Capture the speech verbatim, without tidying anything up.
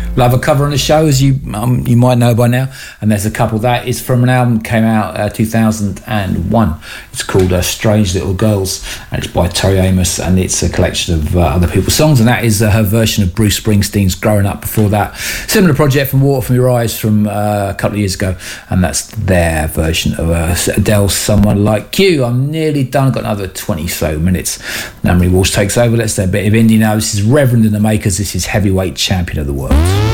Love a cover on the show, as you um, you might know by now, and there's a couple that is from an album that came out uh, two thousand one. It's called uh, Strange Little Girls, and it's by Tori Amos, and it's a collection of uh, other people's songs, and that is uh, her version of Bruce Springsteen's Growing Up before that. Similar project from Water From Your Eyes from uh, a couple of years ago, and that's their version of uh, Adele's Someone Like You. I'm nearly done, I've got another twenty so minutes. Memory Walsh takes over. Let's do a bit of indie now. This is Reverend and the Makers. This is Heavyweight Champion of the World.